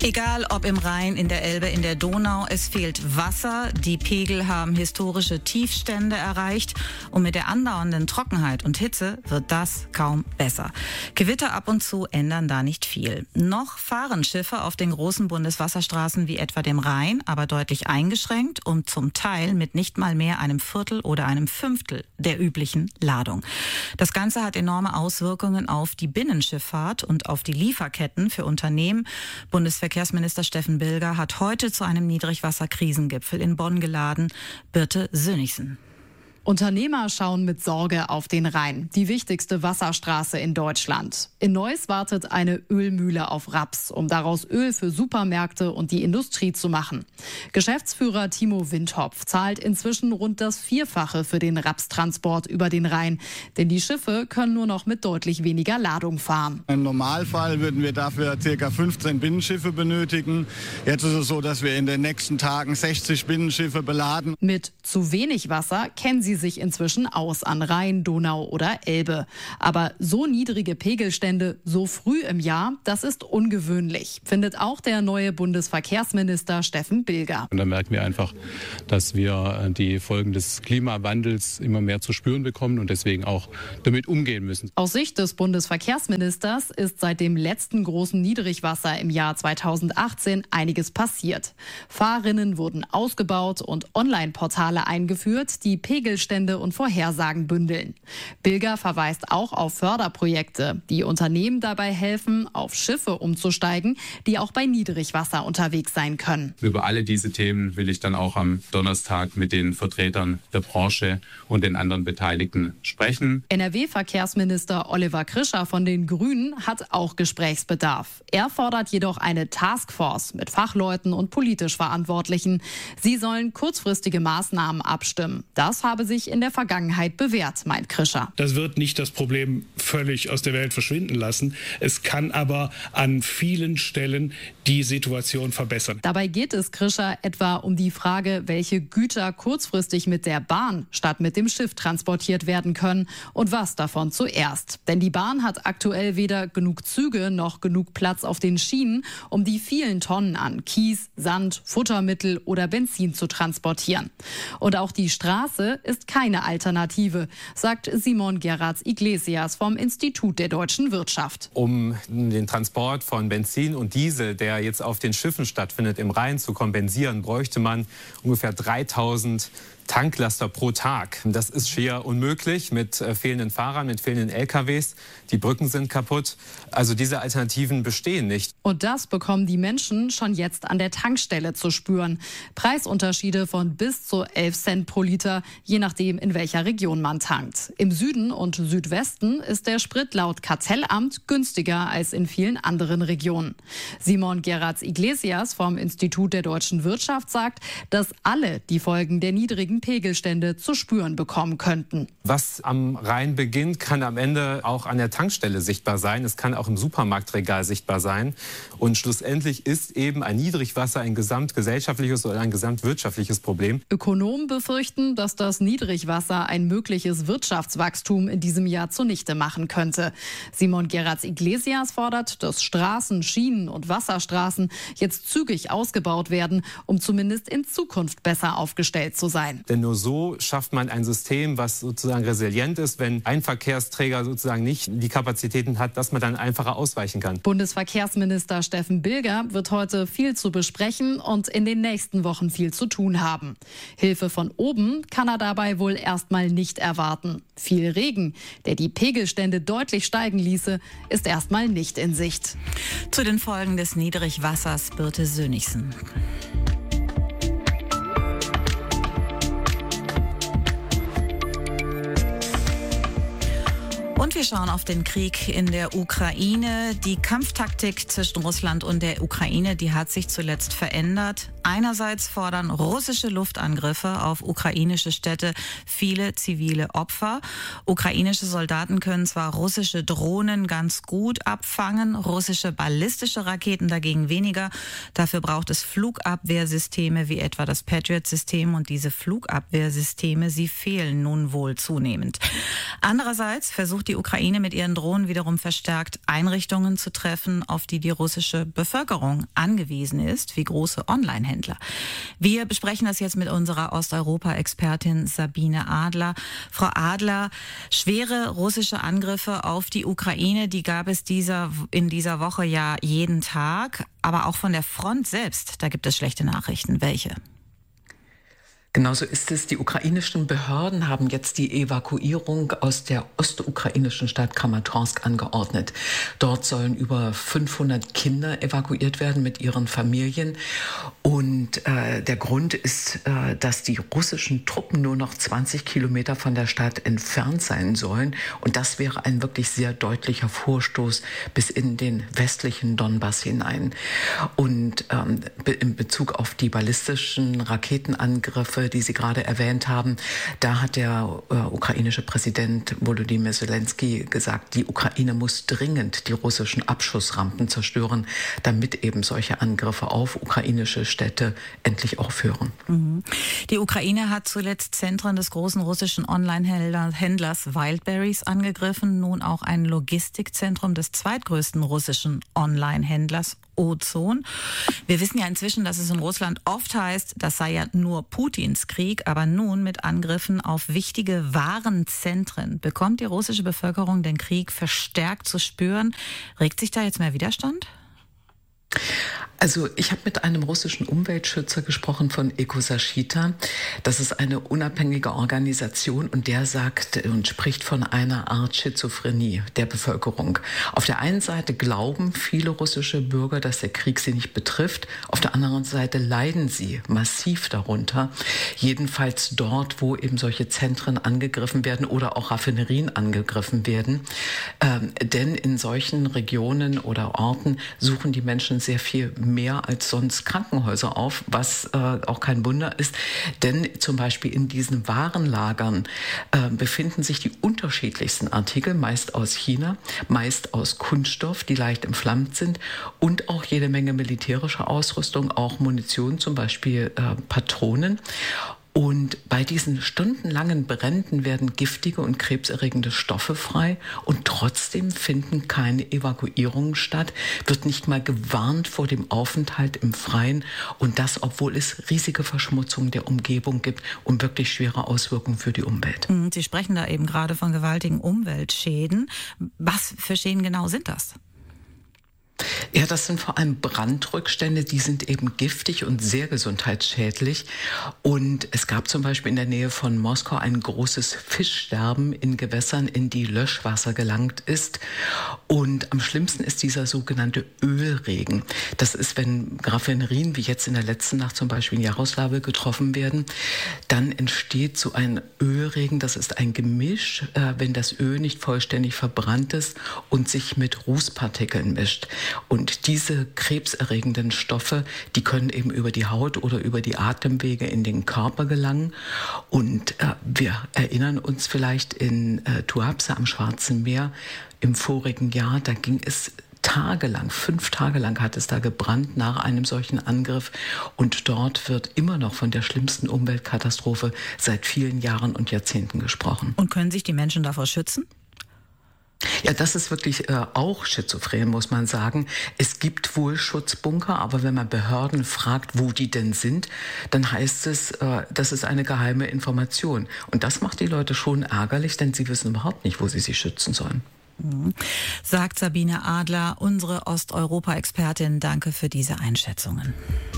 Egal ob im Rhein, in der Elbe, in der Donau, es fehlt Wasser. Die Pegel haben historische Tiefstände erreicht. Und mit der andauernden Trockenheit und Hitze wird das kaum besser. Gewitter ab und zu ändern da nicht viel. Noch fahren Schiffe auf den großen Bundeswasserstraßen wie etwa dem Rhein, aber deutlich eingeschränkt und zum Teil mit nicht mal mehr einem Viertel oder einem Fünftel der üblichen Ladung. Das Ganze hat enorme Auswirkungen auf die Binnenschifffahrt und auf die Lieferketten für Unternehmen. Bundesverkehrsminister Steffen Bilger hat heute zu einem Niedrigwasserkrisengipfel in Bonn geladen. Birte Sönnigsen. Unternehmer schauen mit Sorge auf den Rhein, die wichtigste Wasserstraße in Deutschland. In Neuss wartet eine Ölmühle auf Raps, um daraus Öl für Supermärkte und die Industrie zu machen. Geschäftsführer Timo Windhopf zahlt inzwischen rund das Vierfache für den Rapstransport über den Rhein, denn die Schiffe können nur noch mit deutlich weniger Ladung fahren. Im Normalfall würden wir dafür ca. 15 Binnenschiffe benötigen. Jetzt ist es so, dass wir in den nächsten Tagen 60 Binnenschiffe beladen. Mit zu wenig Wasser kennen sie sich inzwischen aus an Rhein, Donau oder Elbe. Aber so niedrige Pegelstände so früh im Jahr, das ist ungewöhnlich, findet auch der neue Bundesverkehrsminister Steffen Bilger. Und da merken wir einfach, dass wir die Folgen des Klimawandels immer mehr zu spüren bekommen und deswegen auch damit umgehen müssen. Aus Sicht des Bundesverkehrsministers ist seit dem letzten großen Niedrigwasser im Jahr 2018 einiges passiert. Fahrrinnen wurden ausgebaut und Online-Portale eingeführt, die Pegelstände und Vorhersagen bündeln. Bilger verweist auch auf Förderprojekte, die Unternehmen dabei helfen, auf Schiffe umzusteigen, die auch bei Niedrigwasser unterwegs sein können. Über alle diese Themen will ich dann auch am Donnerstag mit den Vertretern der Branche und den anderen Beteiligten sprechen. NRW-Verkehrsminister Oliver Krischer von den Grünen hat auch Gesprächsbedarf. Er fordert jedoch eine Taskforce mit Fachleuten und politisch Verantwortlichen. Sie sollen kurzfristige Maßnahmen abstimmen. Das habe sich in der Vergangenheit bewährt, meint Krischer. Das wird nicht das Problem völlig aus der Welt verschwinden lassen. Es kann aber an vielen Stellen die Situation verbessern. Dabei geht es Krischer etwa um die Frage, welche Güter kurzfristig mit der Bahn statt mit dem Schiff transportiert werden können und was davon zuerst. Denn die Bahn hat aktuell weder genug Züge noch genug Platz auf den Schienen, um die vielen Tonnen an Kies, Sand, Futtermittel oder Benzin zu transportieren. Und auch die Straße ist keine Alternative, sagt Simon Gerrards-Iglesias vom Institut der deutschen Wirtschaft. Um den Transport von Benzin und Diesel, der jetzt auf den Schiffen stattfindet, im Rhein zu kompensieren, bräuchte man ungefähr 3000 Tanklaster pro Tag. Das ist schier unmöglich mit fehlenden Fahrern, mit fehlenden LKWs. Die Brücken sind kaputt. Also diese Alternativen bestehen nicht. Und das bekommen die Menschen schon jetzt an der Tankstelle zu spüren. Preisunterschiede von bis zu 11 Cent pro Liter, je nachdem, in welcher Region man tankt. Im Süden und Südwesten ist der Sprit laut Kartellamt günstiger als in vielen anderen Regionen. Simon Gerrards-Iglesias vom Institut der deutschen Wirtschaft sagt, dass alle die Folgen der niedrigen Pegelstände zu spüren bekommen könnten. Was am Rhein beginnt, kann am Ende auch an der Tankstelle sichtbar sein. Es kann auch im Supermarktregal sichtbar sein. Und schlussendlich ist eben ein Niedrigwasser ein gesamtgesellschaftliches oder ein gesamtwirtschaftliches Problem. Ökonomen befürchten, dass das Niedrigwasser ein mögliches Wirtschaftswachstum in diesem Jahr zunichte machen könnte. Simon Gerrards-Iglesias fordert, dass Straßen, Schienen und Wasserstraßen jetzt zügig ausgebaut werden, um zumindest in Zukunft besser aufgestellt zu sein. Denn nur so schafft man ein System, was sozusagen resilient ist, wenn ein Verkehrsträger sozusagen nicht die Kapazitäten hat, dass man dann einfacher ausweichen kann. Bundesverkehrsminister Steffen Bilger wird heute viel zu besprechen und in den nächsten Wochen viel zu tun haben. Hilfe von oben kann er dabei wohl erstmal nicht erwarten. Viel Regen, der die Pegelstände deutlich steigen ließe, ist erstmal nicht in Sicht. Zu den Folgen des Niedrigwassers Birte Sönnigsen. Und wir schauen auf den Krieg in der Ukraine. Die Kampftaktik zwischen Russland und der Ukraine, die hat sich zuletzt verändert. Einerseits fordern russische Luftangriffe auf ukrainische Städte viele zivile Opfer. Ukrainische Soldaten können zwar russische Drohnen ganz gut abfangen, russische ballistische Raketen dagegen weniger. Dafür braucht es Flugabwehrsysteme wie etwa das Patriot-System, und diese Flugabwehrsysteme, sie fehlen nun wohl zunehmend. Andererseits versucht die die Ukraine mit ihren Drohnen wiederum verstärkt, Einrichtungen zu treffen, auf die die russische Bevölkerung angewiesen ist, wie große Online-Händler. Wir besprechen das jetzt mit unserer Osteuropa-Expertin Sabine Adler. Frau Adler, schwere russische Angriffe auf die Ukraine, die gab es in dieser Woche ja jeden Tag, aber auch von der Front selbst, da gibt es schlechte Nachrichten. Welche? Genauso ist es. Die ukrainischen Behörden haben jetzt die Evakuierung aus der ostukrainischen Stadt Kramatorsk angeordnet. Dort sollen über 500 Kinder evakuiert werden mit ihren Familien. Und der Grund ist, dass die russischen Truppen nur noch 20 Kilometer von der Stadt entfernt sein sollen. Und das wäre ein wirklich sehr deutlicher Vorstoß bis in den westlichen Donbass hinein. Und in Bezug auf die ballistischen Raketenangriffe, die Sie gerade erwähnt haben, da hat der ukrainische Präsident Volodymyr Zelensky gesagt, die Ukraine muss dringend die russischen Abschussrampen zerstören, damit eben solche Angriffe auf ukrainische Städte endlich aufhören. Die Ukraine hat zuletzt Zentren des großen russischen Online-Händlers Wildberries angegriffen, nun auch ein Logistikzentrum des zweitgrößten russischen Online-Händlers Ozon. Wir wissen ja inzwischen, dass es in Russland oft heißt, das sei ja nur Putins Krieg, aber nun mit Angriffen auf wichtige Warenzentren. Bekommt die russische Bevölkerung den Krieg verstärkt zu spüren? Regt sich da jetzt mehr Widerstand? Also ich habe mit einem russischen Umweltschützer gesprochen von EcoSashita. Das ist eine unabhängige Organisation und der sagt und spricht von einer Art Schizophrenie der Bevölkerung. Auf der einen Seite glauben viele russische Bürger, dass der Krieg sie nicht betrifft. Auf der anderen Seite leiden sie massiv darunter. Jedenfalls dort, wo eben solche Zentren angegriffen werden oder auch Raffinerien angegriffen werden. Denn in solchen Regionen oder Orten suchen die Menschen sehr viel mehr als sonst Krankenhäuser auf, was auch kein Wunder ist, denn zum Beispiel in diesen Warenlagern befinden sich die unterschiedlichsten Artikel, meist aus China, meist aus Kunststoff, die leicht entflammt sind und auch jede Menge militärische Ausrüstung, auch Munition, zum Beispiel Patronen. Und bei diesen stundenlangen Bränden werden giftige und krebserregende Stoffe frei und trotzdem finden keine Evakuierungen statt, wird nicht mal gewarnt vor dem Aufenthalt im Freien und das, obwohl es riesige Verschmutzung der Umgebung gibt und wirklich schwere Auswirkungen für die Umwelt. Sie sprechen da eben gerade von gewaltigen Umweltschäden. Was für Schäden genau sind das? Ja, das sind vor allem Brandrückstände, die sind eben giftig und sehr gesundheitsschädlich. Und es gab zum Beispiel in der Nähe von Moskau ein großes Fischsterben in Gewässern, in die Löschwasser gelangt ist. Und am schlimmsten ist dieser sogenannte Ölregen. Das ist, wenn Raffinerien wie jetzt in der letzten Nacht zum Beispiel in Jaroslawl getroffen werden, dann entsteht so ein Ölregen. Das ist ein Gemisch, wenn das Öl nicht vollständig verbrannt ist und sich mit Rußpartikeln mischt. Und diese krebserregenden Stoffe, die können eben über die Haut oder über die Atemwege in den Körper gelangen. Und wir erinnern uns vielleicht in Tuapse am Schwarzen Meer im vorigen Jahr, da ging es tagelang, 5 Tage lang hat es da gebrannt nach einem solchen Angriff. Und dort wird immer noch von der schlimmsten Umweltkatastrophe seit vielen Jahren und Jahrzehnten gesprochen. Und können sich die Menschen davor schützen? Ja, das ist wirklich auch schizophren, muss man sagen. Es gibt wohl Schutzbunker, aber wenn man Behörden fragt, wo die denn sind, dann heißt es, das ist eine geheime Information. Und das macht die Leute schon ärgerlich, denn sie wissen überhaupt nicht, wo sie sich schützen sollen. Sagt Sabine Adler, unsere Osteuropa-Expertin. Danke für diese Einschätzungen.